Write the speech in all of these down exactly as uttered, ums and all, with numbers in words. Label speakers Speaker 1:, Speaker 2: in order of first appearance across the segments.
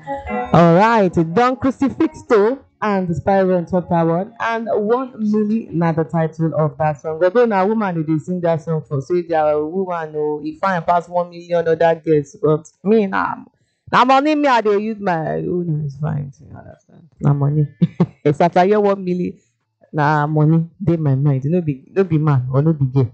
Speaker 1: All right, Don Crucifixto and the Spiral on top that one, and one milli na the title of that song. Although now woman they sing that song for say they are a woman oh if I pass one million other girls, but me now now money me I dey use my oh no it's fine. You understand? Now money. It's after you one milli na money dey my mind. No be no be man or no be gay.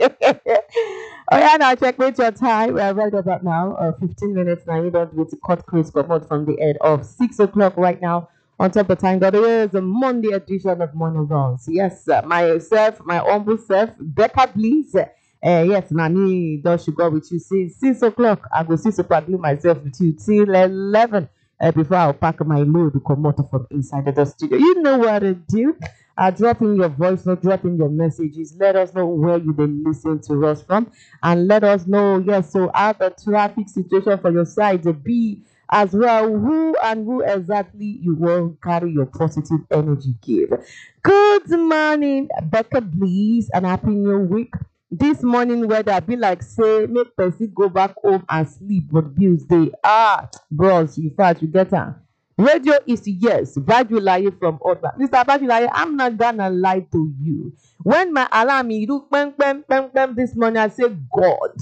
Speaker 1: Oh yeah, now check with your time. We are right about now. Uh, fifteen minutes now. You don't wait to cut Chris come out from the end of six o'clock right now. On top of time, that is a Monday edition of Morning Runs. Yes, uh, myself, my humble self, Becca Bliss. Uh, yes, Nani does she go with you since six o'clock. I go six o'clock glue myself with you till eleven. Uh, before I'll pack my load to come out from inside the studio. You know what to do. Uh, drop in your voice note, drop in your messages. Let us know where you been listening to us from, and let us know, yes, so how the traffic situation for your side to be as well. Who and who exactly you will carry your positive energy give. Good morning, Becca Bliss, and happy new week. This morning weather be like say make person go back home and sleep, but bills dey ah bros, in fact you get am. Radio is yes, Bajulaye from Otta. Mister Bajulaye, I'm not gonna lie to you. When my alarm e do pem pem pem pem this morning, I say God,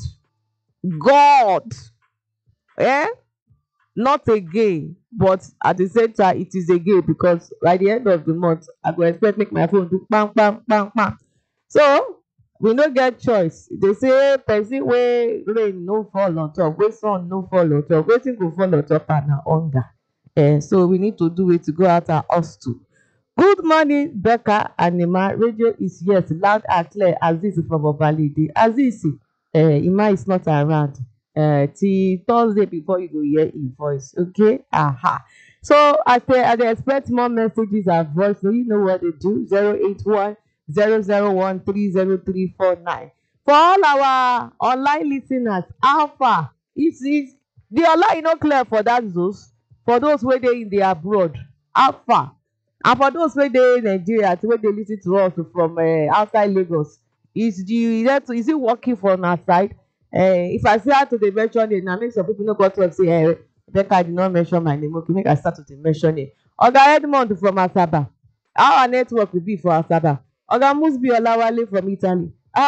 Speaker 1: God, eh? Not again, but at the same time it is again because by the end of the month I go expect make my phone do pam pam pam pam. So we no get choice. They say person wey rain no fall on top, wey sun no fall on top, wetin go fall on top and na hunger. Eh, so we need to do it to go out and hustle. Good morning, Becca and Ima. Radio is yes, loud and clear. Aziz from Obalide. Aziz, uh, Ima is not around. Uh, till Thursday before you go hear his voice. Okay? Aha. So I say I dey expect more messages and voice. So you know what they do. zero eight one zero zero one three zero three four nine. For all our online listeners, Alpha, is is the online no clear for that those. For those wey dey in the abroad, Alpha. And for those wey dey Nigeria, wey dey lis ten to us from uh, outside Lagos, is the is it working for una side? Uh, if I say how to dey mention it, na make some people no go talk say, eh, Becca did not mention my name. Okay, make I start to dey mention it. Oga Edmond from Asaba. How our network will be for Asaba? Oga Musbi Olawale from Italy.